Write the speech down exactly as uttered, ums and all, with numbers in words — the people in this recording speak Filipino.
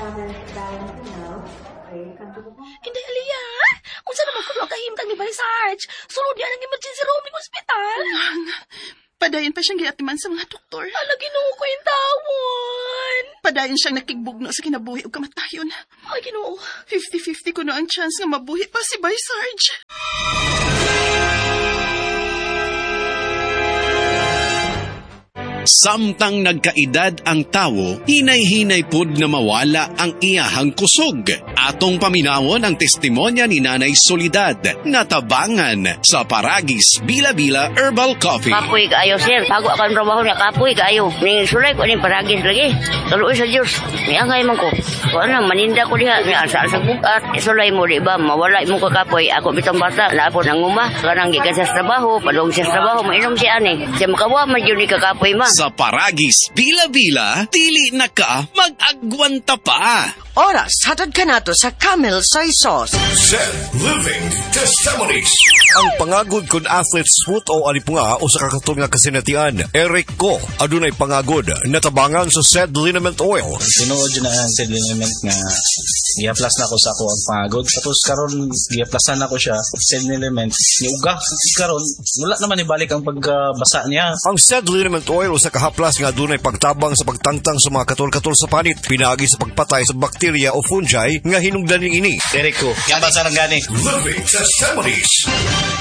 Inday Aliyah, kung saan naman kulo ang kahimtang ni Vice Sarge, sulod yan ang emergency room ng ospital. Padayon pa siyang giatiman sa mga doktor. Ala, Ginoo ko yung tawon. Padayon siyang nakigbugno sa kinabuhi o kamatayon. Ay, Ginoo. fifty-fifty ko na ang chance nga mabuhi pa si Vice Sarge. Samtang nagkaedad ang tawo, hinay-hinay pud na mawala ang iyahang kusog. Atong paminawon ang testimonya ni Nanay Soledad na tabangan sa Paragis Bila-Bila Herbal Coffee. Kapoy kaayo, sir. Bago ako ang trabaho niya, kapoy kaayo. Ning sulay ko ning Paragis lagi. Tuloy sa Diyos. May angay man ko. Kung ano, maninda ko diha. May asa sa bukat. Sulay mo, di ba? Mawala mo ka kapoy. Ako bitang bata. Lapo ng uma. Kanang gikan sa trabaho. Padong sa trabaho. Mainom siya ani. Siya makawa man yun ni kakapoy ma. Sa Paragis Bila-Bila, dili na ka mag-agwanta pa. Oras, hatad ka nato sa Camel Soy Sauce. Zed Living Testimonies. Ang pangagod kun athlete's foot o alipunga o sa kakatong nga kasinatian, Eric Ko, adunay pangagod, natabangan sa Zed Liniment Oil. Tinuod yun na ang Zed Liniment nga i-plus na ko sa ako ang pangagod. Tapos karon i-plusan na ko siya, Zed Liniment, ni uga. Karon, wala naman ibalik ang pagbasa niya. Ang Zed Liniment Oil sa kahaplas nga adunay pagtabang sa pagtangtang sa mga katol-katol sa panit, pinagi sa pagpatay sa bakterya o fungi nga hinungdan ini. Eric Ko, yan ba sa gani? Living Testimonies.